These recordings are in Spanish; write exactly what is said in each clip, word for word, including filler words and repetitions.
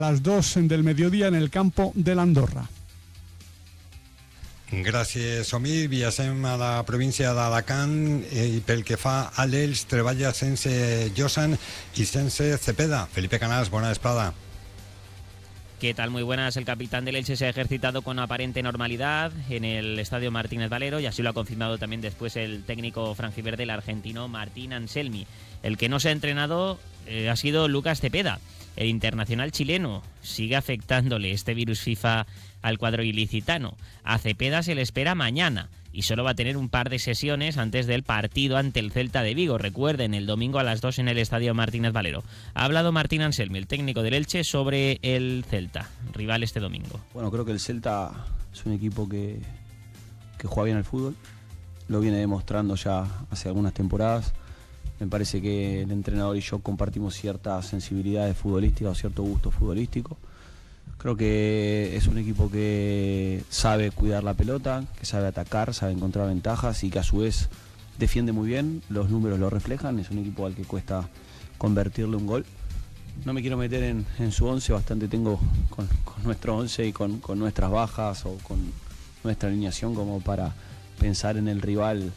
Las dos del mediodía en el campo de la Andorra. Gràcies, Omir. Viatgem a la província d'Alacant i pel que fa a l'Elx treballa sense Josan y sense Cepeda. Felipe Canals, bona vesprada. ¿Qué tal? Muy buenas. El capitán del Elche se ha ejercitado con aparente normalidad en el Estadio Martínez Valero y así lo ha confirmado también después el técnico franjiverde, el argentino Martín Anselmi. El que no se ha entrenado eh, ha sido Lucas Cepeda. El internacional chileno sigue afectándole este virus FIFA al cuadro ilicitano. A Cepeda se le espera mañana y solo va a tener un par de sesiones antes del partido ante el Celta de Vigo. Recuerden, el domingo a las dos en el Estadio Martínez Valero. Ha hablado Martín Anselmi, el técnico del Elche, sobre el Celta, rival este domingo. Bueno, creo que el Celta es un equipo que, que juega bien al fútbol. Lo viene demostrando ya hace algunas temporadas. Me parece que el entrenador y yo compartimos ciertas sensibilidades futbolísticas o cierto gusto futbolístico. Creo que es un equipo que sabe cuidar la pelota, que sabe atacar, sabe encontrar ventajas y que a su vez defiende muy bien. Los números lo reflejan. Es un equipo al que cuesta convertirle un gol. No me quiero meter en, en su once, bastante tengo con, con nuestro once y con, con nuestras bajas o con nuestra alineación como para pensar en el rival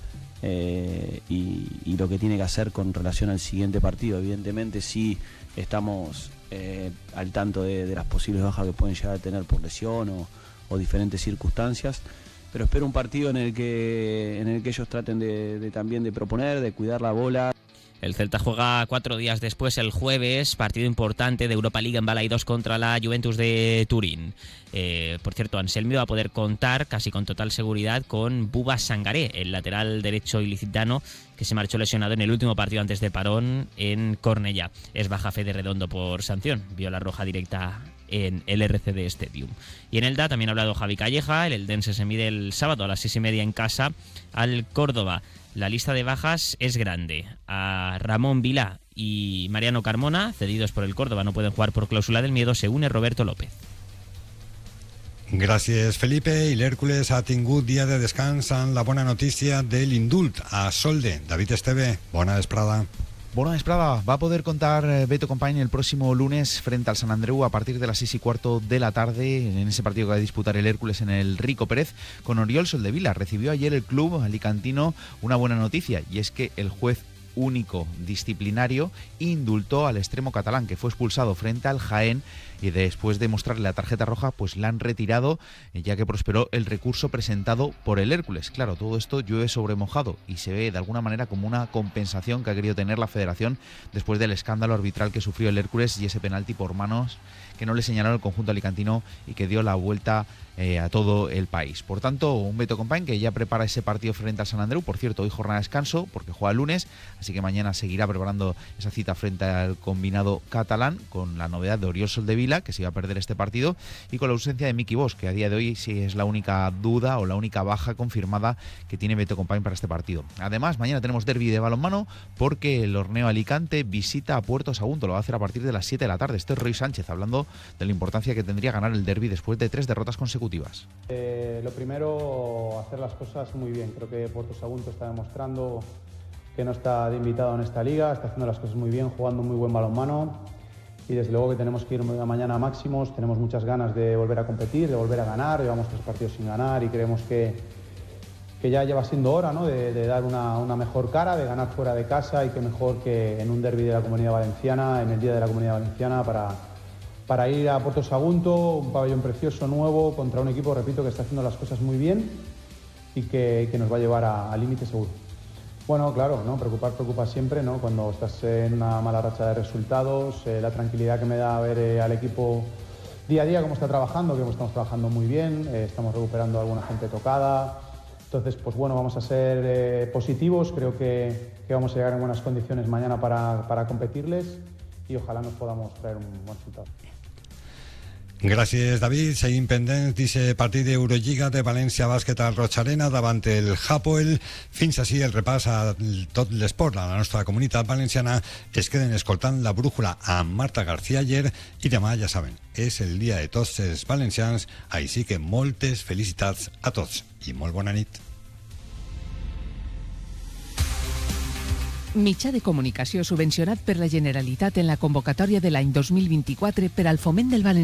eh, y, y lo que tiene que hacer con relación al siguiente partido. Evidentemente sí estamos eh, al tanto de, de las posibles bajas que pueden llegar a tener por lesión o, o diferentes circunstancias, pero espero un partido en el que, en el que ellos traten de, de también de proponer, de cuidar la bola. El Celta juega cuatro días después, el jueves, partido importante de Europa League en Balaidos contra la Juventus de Turín. Eh, por cierto, Anselmi va a poder contar casi con total seguridad con Buba Sangaré, el lateral derecho ilicitano que se marchó lesionado en el último partido antes de parón en Cornellá. Es baja fe de Redondo por sanción, vio la roja directa en el R C D Stadium. Y en Elda también ha hablado Javi Calleja. El Eldense se mide el sábado a las seis y media en casa al Córdoba. La lista de bajas es grande. A Ramón Vilá y Mariano Carmona, cedidos por el Córdoba, no pueden jugar por cláusula del miedo, se une Roberto López. Gràcies, Felipe. I l'Hèrcules ha tingut dia de descans en la bona notícia de l'indult a Solde. David Esteve, bona vesprada. Bona vesprada. Va a poder contar Beto Compañ el próximo lunes frente al San Andreu a partir de las seis y cuarto de la tarde en ese partido que va a disputar el Hércules en el Rico Pérez con Oriol Soldevila. Recibió ayer el club alicantino una buena noticia y es que el juez único disciplinario indultó al extremo catalán que fue expulsado frente al Jaén y después de mostrarle la tarjeta roja pues la han retirado ya que prosperó el recurso presentado por el Hércules. Claro, todo esto llueve sobre mojado y se ve de alguna manera como una compensación que ha querido tener la federación después del escándalo arbitral que sufrió el Hércules y ese penalti por manos que no le señalaron al conjunto alicantino y que dio la vuelta eh, a todo el país. Por tanto, un Beto Compañ que ya prepara ese partido frente al San Andreu. Por cierto, hoy jornada de descanso porque juega el lunes, así que mañana seguirá preparando esa cita frente al combinado catalán con la novedad de Oriol Soldevila, que se iba a perder este partido, y con la ausencia de Miki Bosch, que a día de hoy sí es la única duda o la única baja confirmada que tiene Beto Compañ para este partido. Además, mañana tenemos derbi de balonmano porque el Horneo Alicante visita a Puerto Sagunto. Lo va a hacer a partir de las siete de la tarde. Este es Roy Sánchez hablando de la importancia que tendría ganar el derbi después de tres derrotas consecutivas. Eh, lo primero, hacer las cosas muy bien. Creo que Puerto Sagunto está demostrando que no está de invitado en esta liga, está haciendo las cosas muy bien, jugando muy buen balonmano y desde luego que tenemos que ir mañana a máximos. Tenemos muchas ganas de volver a competir, de volver a ganar. Llevamos tres partidos sin ganar y creemos que, que ya lleva siendo hora, ¿no?, de, de dar una, una mejor cara, de ganar fuera de casa y que mejor que en un derbi de la Comunidad Valenciana, en el Día de la Comunidad Valenciana, para, para ir a Puerto Sagunto, un pabellón precioso, nuevo, contra un equipo, repito, que está haciendo las cosas muy bien y que, que nos va a llevar a límite seguro. Bueno, claro, ¿no? Preocupar preocupa siempre, ¿no? Cuando estás en una mala racha de resultados, eh, la tranquilidad que me da ver eh, al equipo día a día cómo está trabajando, que estamos trabajando muy bien, eh, estamos recuperando a alguna gente tocada. Entonces, pues bueno, vamos a ser eh, positivos, creo que, que vamos a llegar en buenas condiciones mañana para, para competirles y ojalá nos podamos traer un buen resultado. Gràcies, David. Seguim pendents d'aquest partit d'Eurolliga de València Bàsquet al Roig Arena davant el Hapoel. Fins així el repàs a tot l'esport a la nostra comunitat valenciana. Es queden escoltant la brújula amb Marta García ayer i demà, ja saben, és el dia de tots els valencians, així que moltes felicitats a tots i molt bona nit. Mitjà de comunicació subvencionat per la Generalitat en la convocatòria de l'any dos mil vint-i-quatre per al foment del valencià.